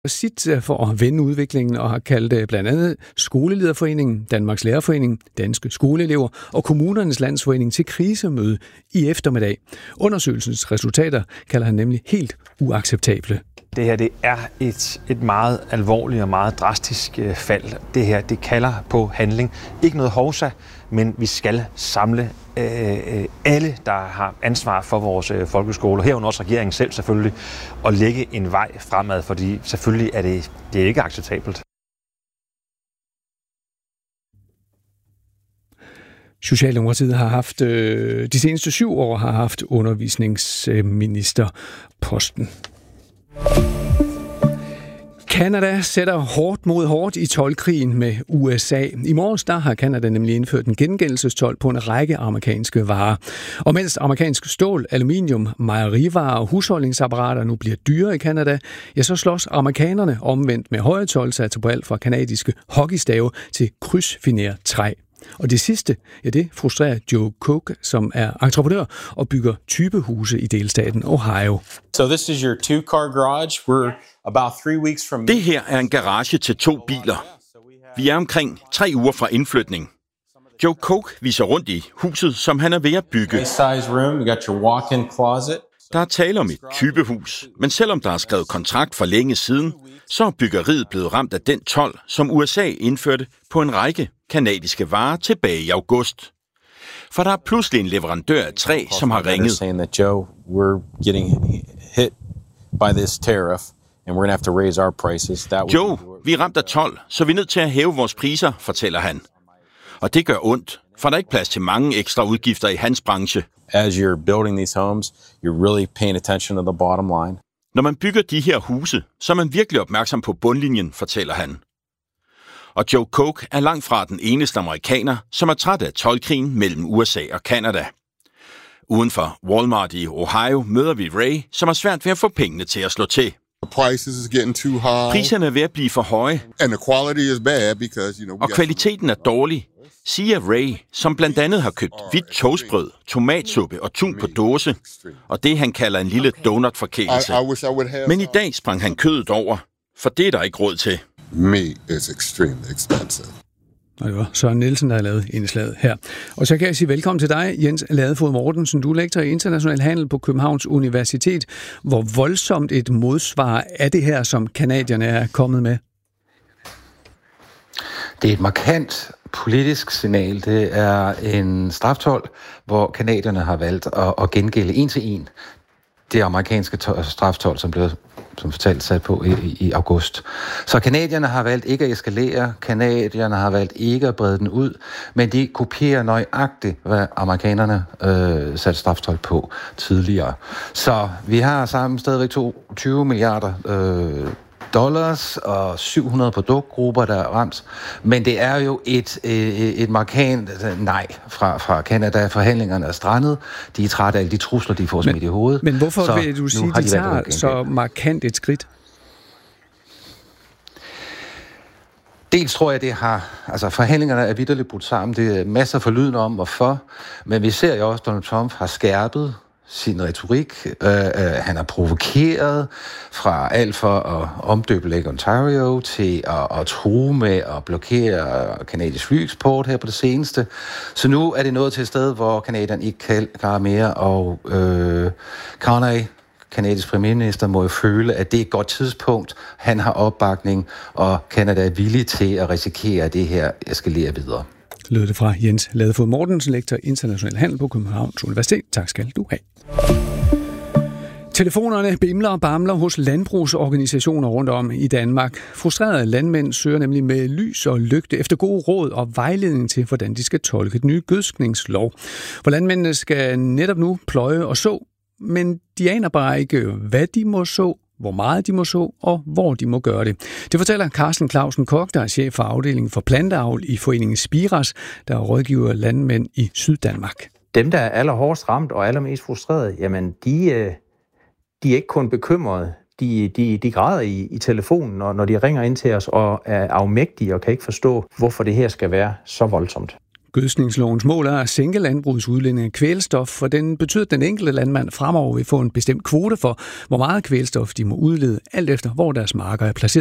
sit for at vende udviklingen og har kaldt blandt andet Skolelederforeningen, Danmarks Lærerforening, Danske Skoleelever og Kommunernes Landsforening til krisemøde i eftermiddag. Undersøgelsens resultater kalder han nemlig helt uacceptable. Det her, det er et meget alvorligt og meget drastisk fald. Det her, det kalder på handling. Ikke noget hovsa, men vi skal samle alle, der har ansvar for vores folkeskoler, herunder også regeringen selv selvfølgelig, og lægge en vej fremad, fordi selvfølgelig er det er ikke acceptabelt. Socialdemokratiet har haft de seneste 7 år har haft undervisningsministerposten. Canada sætter hårdt mod hårdt i toldkrigen med USA. I morges der har Canada nemlig indført en gengældelsestolд på en række amerikanske varer. Og mens amerikansk stål, aluminium, mejerivarer og husholdningsapparater nu bliver dyre i Canada, ja, så slås amerikanerne omvendt med høje toldsatser på alt fra kanadiske hockeystave til krydsfineret træ. Og det sidste, ja, det frustrerer Joe Cook, som er entreprenør og bygger typehuse i delstaten Ohio. So this is your 2-car garage. We're about 3 weeks from... Det her er en garage til 2 biler. Vi er omkring 3 uger fra indflytning. Joe Cook viser rundt i huset, som han er ved at bygge. Size room. You got your walk-in closet. Der er tale om et typehus, men selvom der er skrevet kontrakt for længe siden, så er byggeriet blevet ramt af den told, som USA indførte på en række kanadiske varer tilbage i august. For der er pludselig en leverandør af træ, som har ringet. Joe, we're getting hit by this tariff, and we're going to have to raise our prices. Joe, vi er ramt af told, så vi er nødt til at hæve vores priser, fortæller han. Og det gør ondt, for der er ikke plads til mange ekstra udgifter i hans branche. As you're building these homes, you're really paying attention to the bottom line. Når man bygger de her huse, så er man virkelig opmærksom på bundlinjen, fortæller han. Og Joe Cook er langt fra den eneste amerikaner, som er træt af toldkrigen mellem USA og Canada. Uden for Walmart i Ohio møder vi Ray, som er svært ved at få pengene til at slå til. Priserne er ved at blive for høje, og kvaliteten er dårlig, siger Ray, som blandt andet har købt hvidt toastbrød, tomatsuppe og tun på dåse, og det han kalder en lille donut-forkælelse. Men i dag sprang han kødet over, for det er der ikke råd til. Meat is extremely expensive. Og det var Søren Nielsen, der har lavet indslaget her. Og så kan jeg sige velkommen til dig, Jens Ladefoged Mortensen. Du er lektor i international handel på Københavns Universitet. Hvor voldsomt et modsvar er det her, som canadierne er kommet med? Det er et markant politisk signal. Det er en straftold, hvor canadierne har valgt at gengælde 1 til 1 det amerikanske straftold, som blev som fortalt sat på i august. Så canadierne har valgt ikke at eskalere, canadierne har valgt ikke at brede den ud, men de kopierer nøjagtigt, hvad amerikanerne satte straftold på tidligere. Så vi har sammen stadigvæk 20 milliarder dollars og 700 produktgrupper, der er ramt. Men det er jo et markant nej fra Canada. Forhandlingerne er strandet. De er trætte af alle de trusler, de får smidt i hovedet. Men hvorfor vil du sige, at de tager så markant et skridt? Dels tror jeg, det har... Altså, forhandlingerne er vitterligt brudt sammen. Det er masser af forlydende om, hvorfor. Men vi ser jo også, at Donald Trump har skærpet sin retorik. Han har provokeret fra alt for at omdøbe Lake Ontario til at true med at blokere kanadisk flyeksport her på det seneste. Så nu er det nået til et sted, hvor kanadierne ikke kan klare mere, og Carney, kanadisk premierminister, må jo føle, at det er et godt tidspunkt. Han har opbakning, og Canada er villig til at risikere, at det her eskalerer videre. Lød det fra Jens Ladefoged Mortensen, lektor i international handel på Københavns Universitet. Tak skal du have. Telefonerne bimler og bamler hos landbrugsorganisationer rundt om i Danmark. Frustrerede landmænd søger nemlig med lys og lygte efter gode råd og vejledning til, hvordan de skal tolke den nye gødskningslov. For landmændene skal netop nu pløje og så, men de aner bare ikke, hvad de må så, hvor meget de må så, og hvor de må gøre det. Det fortæller Carsten Clausen Koch, der er chef for afdelingen for planteavl i foreningen Spiras, der rådgiver landmænd i Syddanmark. Dem, der er allerhårdest ramt og allermest frustrerede, jamen de er ikke kun bekymrede. De græder i telefonen, når de ringer ind til os og er afmægtige og kan ikke forstå, hvorfor det her skal være så voldsomt. Gødskningslovens mål er at sænke landbrugets udledning af kvælstof, for den betyder, at den enkelte landmand fremover vil få en bestemt kvote for, hvor meget kvælstof de må udlede, alt efter hvor deres marker er placeret.